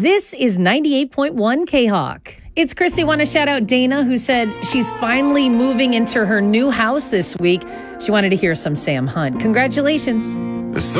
This is 98.1 K-Hawk. It's Chrissy. Want to shout out Dana, who said she's finally moving into her new house this week. She wanted to hear some Sam Hunt. Congratulations.